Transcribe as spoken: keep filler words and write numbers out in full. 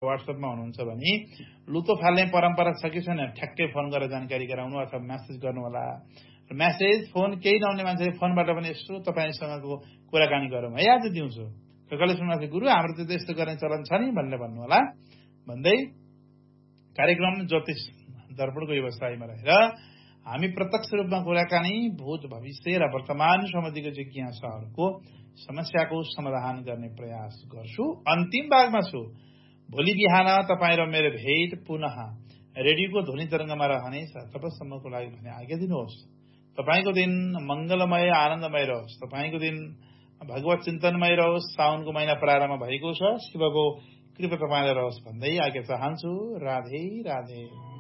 व्हाट्सएपमा हुनुहुन्छ भने लुतो फाल्ने परम्परा छ कि छैन ठ्याक्कै फोन गरेर जानकारी गराउनु अथवा मेसेज गर्नु होला। मेसेज फोन केही नहुने मान्छेले फोनबाट पनि यसो तपाईँसँगको कुराकानी गरौँ है आज दिउँसो। कसले सुन्नु गुरु हाम्रो त यस्तो गर्ने चलन छ नि भनेर भन्नु होला भन्दै कार्यक्रम ज्योतिष दर्पणको व्यवसायमा रहेर हामी प्रत्यक्ष रूपमा कुराकानी भूत भविष्य र वर्तमान सम्बन्धीको जिज्ञासाहरूको समस्याको समाधान गर्ने प्रयास गर्छु। अन्तिम भागमा छु। भोलि बिहान तपाईँ र मेरो भेट पुनः रेडियोको ध्वनि तरङ्गमा रहनेछ। तबसम्मको लागि भने आज्ञा दिनुहोस्। तपाईँको दिन मंगलमय आनन्दमय रहोस्। तपाईँको दिन भगवत चिन्तनमय रहोस्। साउनको महिना प्रारम्भ भएको छ। शिवको कृपा तपाईँलाई रहोस् भन्दै आज्ञा चाहन्छु। राधे राधे।